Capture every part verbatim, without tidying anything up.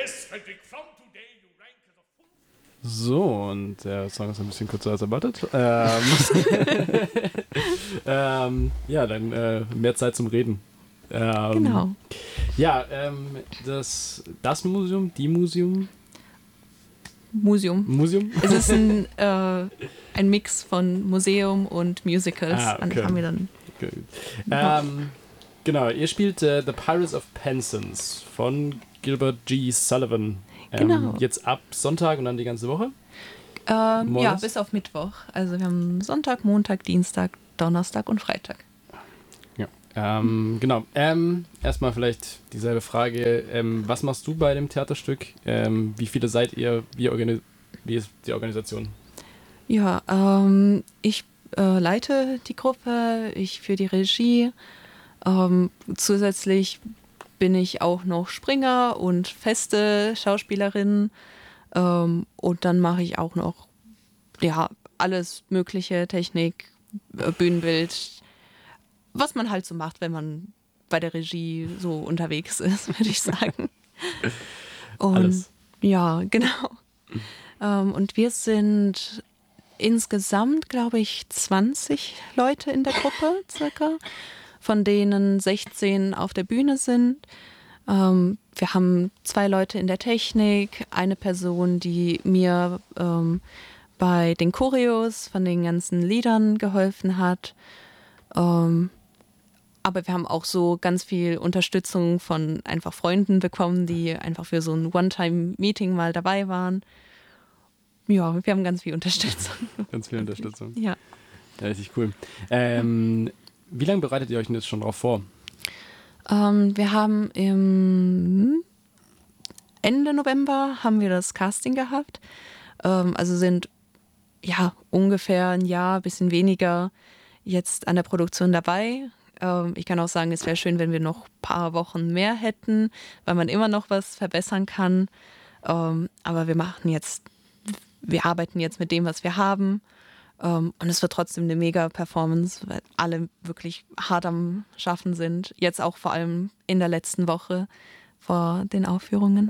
So, und der Song ist ein bisschen kürzer als erwartet. Ähm, ähm, ja, dann äh, mehr Zeit zum Reden. Ähm, Genau. Ja, ähm, das, das Museum, die Museum, Museum. Museum? Es ist ein, äh, ein Mix von Museum und Musicals. Ah, okay. Haben wir dann. Okay. Ähm, genau, ihr spielt äh, The Pirates of Penzance von Gilbert G. Sullivan. Ähm, Genau. Jetzt ab Sonntag und dann die ganze Woche? Ähm, ja, Morgens? bis auf Mittwoch. Also wir haben Sonntag, Montag, Dienstag, Donnerstag und Freitag. Ja. Ähm, genau. Ähm, erstmal vielleicht dieselbe Frage. Ähm, was machst du bei dem Theaterstück? Ähm, wie viele seid ihr? Wie, organi- wie ist die Organisation? Ja, ähm, ich äh, leite die Gruppe, ich führe die Regie. Ähm, zusätzlich bin ich auch noch Springer und feste Schauspielerin. Ähm, und dann mache ich auch noch ja, alles mögliche, Technik, äh, Bühnenbild, was man halt so macht, wenn man bei der Regie so unterwegs ist, würde ich sagen. Und Alles. ja, genau. Ähm, und wir sind insgesamt, glaube ich, zwanzig Leute in der Gruppe circa, von denen sechzehn auf der Bühne sind. Ähm, wir haben zwei Leute in der Technik, eine Person, die mir ähm, bei den Choreos von den ganzen Liedern geholfen hat. Ähm, aber wir haben auch so ganz viel Unterstützung von einfach Freunden bekommen, die einfach für so ein One-Time-Meeting mal dabei waren. Ja, wir haben ganz viel Unterstützung. Ganz viel Unterstützung. Ja. Ja, richtig cool. Ähm, wie lange bereitet ihr euch denn jetzt schon drauf vor? Ähm, wir haben im Ende November haben wir das Casting gehabt. Ähm, also sind ja ungefähr ein Jahr, bisschen weniger jetzt an der Produktion dabei. Ähm, ich kann auch sagen, es wäre schön, wenn wir noch ein paar Wochen mehr hätten, weil man immer noch was verbessern kann. Ähm, aber wir machen jetzt, wir arbeiten jetzt mit dem, was wir haben. Um, und es wird trotzdem eine Mega-Performance, weil alle wirklich hart am Schaffen sind. Jetzt auch vor allem in der letzten Woche vor den Aufführungen.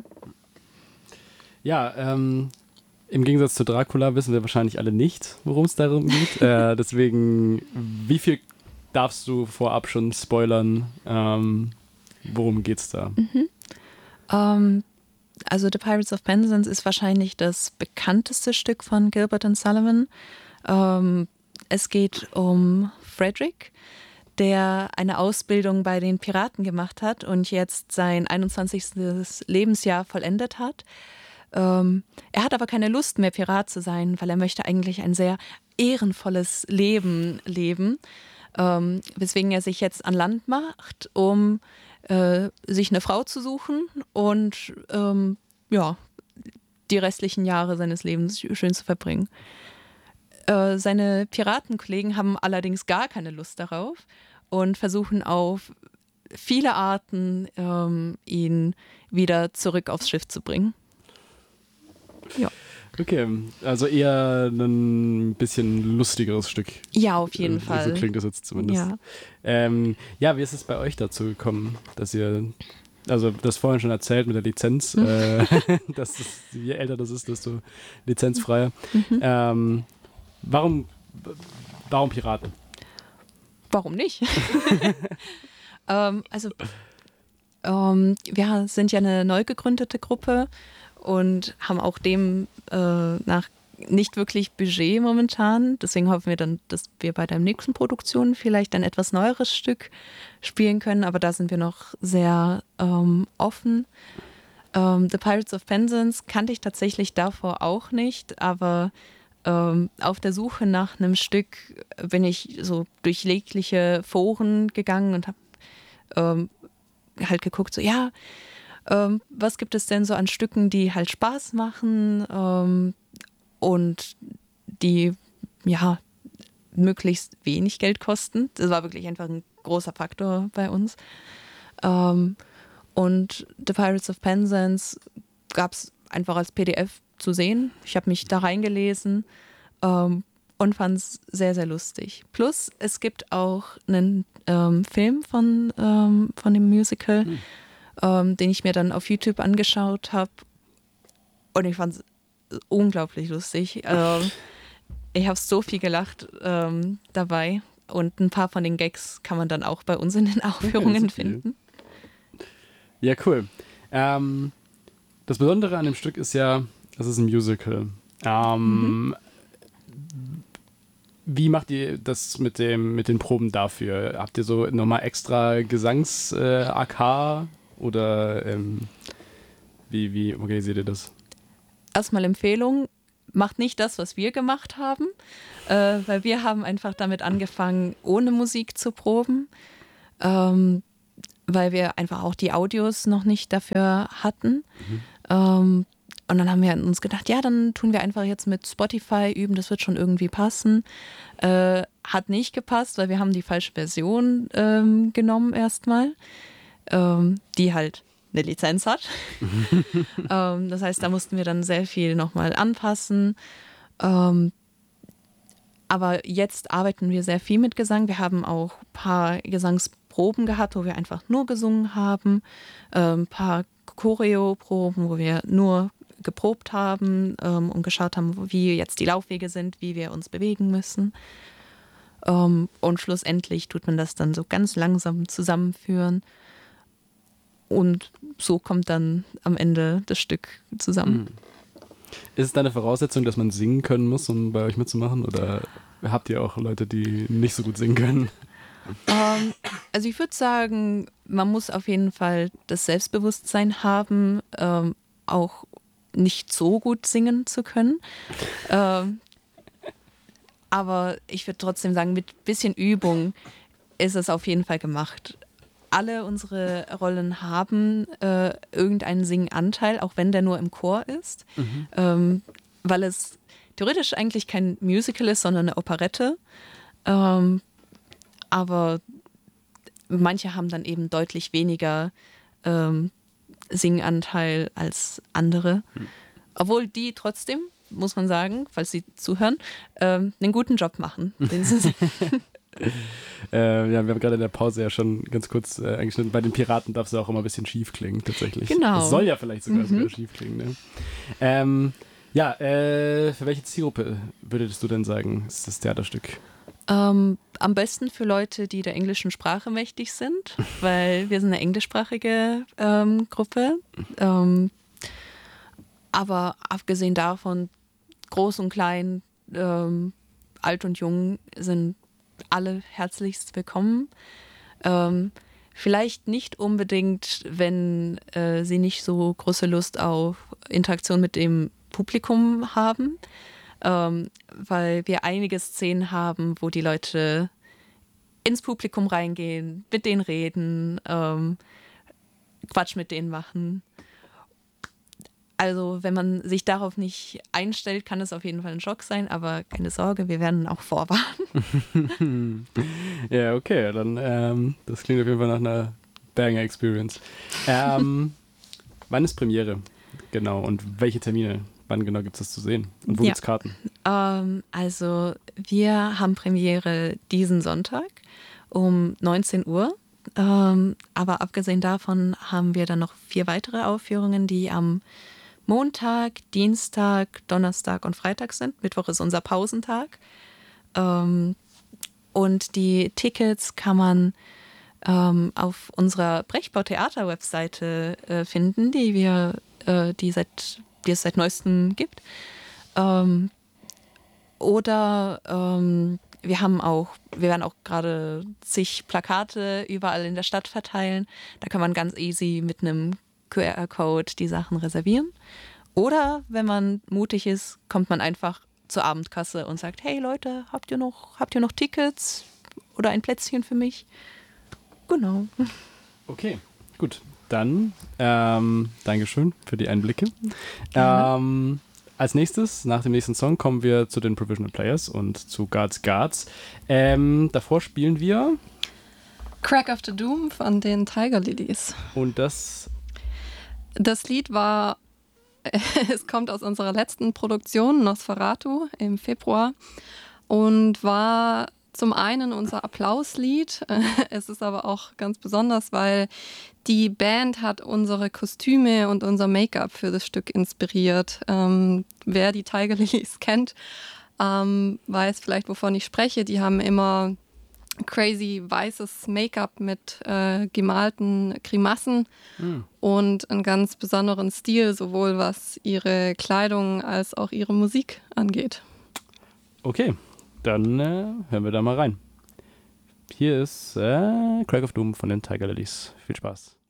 Ja, ähm, im Gegensatz zu Dracula wissen wir wahrscheinlich alle nicht, worum es darum geht. äh, deswegen, wie viel darfst du vorab schon spoilern? Ähm, worum geht's da? Mhm. Um, also The Pirates of Penzance ist wahrscheinlich das bekannteste Stück von Gilbert und Sullivan. Um, es geht um Frederick, der eine Ausbildung bei den Piraten gemacht hat und jetzt sein einundzwanzigsten Lebensjahr vollendet hat. Ähm, er hat aber keine Lust mehr, Pirat zu sein, weil er möchte eigentlich ein sehr ehrenvolles Leben leben, ähm, weswegen er sich jetzt an Land macht, um äh, sich eine Frau zu suchen und ähm, ja, die restlichen Jahre seines Lebens schön zu verbringen. Äh, seine Piratenkollegen haben allerdings gar keine Lust darauf und versuchen auf viele Arten, ähm, ihn wieder zurück aufs Schiff zu bringen. Ja. Okay, also eher ein bisschen lustigeres Stück. Ja, auf jeden äh, Fall. So klingt das jetzt zumindest. Ja. Ähm, ja, wie ist es bei euch dazu gekommen, dass ihr, also das vorhin schon erzählt mit der Lizenz, äh, dass es, je älter das ist, desto lizenzfreier. Mhm. Ähm, warum, warum Piraten? Warum nicht? ähm, also ähm, wir sind ja eine neu gegründete Gruppe und haben auch dem äh, nach nicht wirklich Budget momentan. Deswegen hoffen wir dann, dass wir bei der nächsten Produktion vielleicht ein etwas neueres Stück spielen können. Aber da sind wir noch sehr ähm, offen. Ähm, The Pirates of Penzance kannte ich tatsächlich davor auch nicht. Aber ähm, auf der Suche nach einem Stück bin ich so durch jegliche Foren gegangen und habe ähm, halt geguckt, so ja, ähm, was gibt es denn so an Stücken, die halt Spaß machen ähm, und die ja möglichst wenig Geld kosten. Das war wirklich einfach ein großer Faktor bei uns. Ähm, und The Pirates of Penzance gab es einfach als P D F zu sehen. Ich habe mich da reingelesen ähm, und fand es sehr, sehr lustig. Plus, es gibt auch einen ähm, Film von, ähm, von dem Musical. Hm. ähm, den ich mir dann auf YouTube angeschaut habe. Und ich fand es unglaublich lustig. Ähm, ich habe so viel gelacht ähm, dabei. Und ein paar von den Gags kann man dann auch bei uns in den Aufführungen Ja, finden. Ja, cool. Ähm, das Besondere an dem Stück ist ja, es ist ein Musical. Ähm, mhm. Wie macht ihr das mit dem mit den Proben dafür? Habt ihr so nochmal extra Gesangs-A K äh, oder ähm, wie, wie organisiert ihr das? Erstmal Empfehlung, macht nicht das, was wir gemacht haben, äh, weil wir haben einfach damit angefangen, ohne Musik zu proben, ähm, weil wir einfach auch die Audios noch nicht dafür hatten. Mhm. Ähm, Und dann haben wir uns gedacht, ja, dann tun wir einfach jetzt mit Spotify üben, das wird schon irgendwie passen. Äh, hat nicht gepasst, weil wir haben die falsche Version ähm, genommen erstmal, ähm, die halt eine Lizenz hat. ähm, das heißt, da mussten wir dann sehr viel nochmal anpassen. Ähm, aber jetzt arbeiten wir sehr viel mit Gesang. Wir haben auch ein paar Gesangsproben gehabt, wo wir einfach nur gesungen haben. Ein ähm, paar Choreo-Proben, wo wir nur geprobt haben ähm, und geschaut haben, wie jetzt die Laufwege sind, wie wir uns bewegen müssen. Ähm, und schlussendlich tut man das dann so ganz langsam zusammenführen. Und so kommt dann am Ende das Stück zusammen. Ist es da eine Voraussetzung, dass man singen können muss, um bei euch mitzumachen? Oder habt ihr auch Leute, die nicht so gut singen können? Ähm, also ich würde sagen, man muss auf jeden Fall das Selbstbewusstsein haben, ähm, auch nicht so gut singen zu können. Ähm, aber ich würde trotzdem sagen, mit ein bisschen Übung ist es auf jeden Fall gemacht. Alle unsere Rollen haben äh, irgendeinen Singanteil, auch wenn der nur im Chor ist, mhm. ähm, weil es theoretisch eigentlich kein Musical ist, sondern eine Operette. Ähm, aber manche haben dann eben deutlich weniger ähm, Singanteil als andere. Hm. Obwohl die trotzdem, muss man sagen, falls sie zuhören, ähm, einen guten Job machen. Den sie äh, ja, wir haben gerade in der Pause ja schon ganz kurz äh, angeschnitten. Bei den Piraten darf es auch immer ein bisschen schief klingen, tatsächlich. Genau. Das soll ja vielleicht sogar, mhm. sogar schief klingen. Ne? Ähm, ja, äh, für welche Zielgruppe würdest du denn sagen, ist das Theaterstück? Ähm, am besten für Leute, die der englischen Sprache mächtig sind, weil wir sind eine englischsprachige ähm, Gruppe. Ähm, aber abgesehen davon, groß und klein, ähm, alt und jung sind alle herzlichst willkommen. Ähm, vielleicht nicht unbedingt, wenn äh, sie nicht so große Lust auf Interaktion mit dem Publikum haben. Ähm, weil wir einige Szenen haben, wo die Leute ins Publikum reingehen, mit denen reden, ähm, Quatsch mit denen machen. Also wenn man sich darauf nicht einstellt, kann es auf jeden Fall ein Schock sein, aber keine Sorge, wir werden auch vorwarnen. Ja, okay, dann ähm, das klingt auf jeden Fall nach einer Banger-Experience. Ähm, wann ist Premiere? Genau, und welche Termine? Wann genau gibt es das zu sehen? Und wo ja. gibt es Karten? Ähm, also wir haben Premiere diesen Sonntag um neunzehn Uhr. Ähm, aber abgesehen davon haben wir dann noch vier weitere Aufführungen, die am Montag, Dienstag, Donnerstag und Freitag sind. Mittwoch ist unser Pausentag. Ähm, und die Tickets kann man ähm, auf unserer Brechbau-Theater-Webseite äh, finden, die wir, äh, die seit die es seit neuestem gibt. Ähm, oder ähm, wir haben auch, wir werden auch gerade zig Plakate überall in der Stadt verteilen. Da kann man ganz easy mit einem Q R-Code die Sachen reservieren. Oder wenn man mutig ist, kommt man einfach zur Abendkasse und sagt, hey Leute, habt ihr noch, habt ihr noch Tickets oder ein Plätzchen für mich? Genau. Okay, gut. Dann, ähm, Dankeschön für die Einblicke. Ähm, als nächstes, nach dem nächsten Song, kommen wir zu den Provisional Players und zu Guards Guards. Ähm, davor spielen wir Crack of the Doom von den Tiger Lilies. Und das? Das Lied war, es kommt aus unserer letzten Produktion, Nosferatu, im Februar, und war zum einen unser Applauslied. Es ist aber auch ganz besonders, weil die Band hat unsere Kostüme und unser Make-up für das Stück inspiriert. Ähm, wer die Tiger Lilies kennt, ähm, weiß vielleicht, wovon ich spreche. Die haben immer crazy weißes Make-up mit äh, gemalten Grimassen mhm. und einen ganz besonderen Stil, sowohl was ihre Kleidung als auch ihre Musik angeht. Okay, dann äh, hören wir da mal rein. Hier ist äh, Crack of Doom von den Tiger Lilies. Viel Spaß.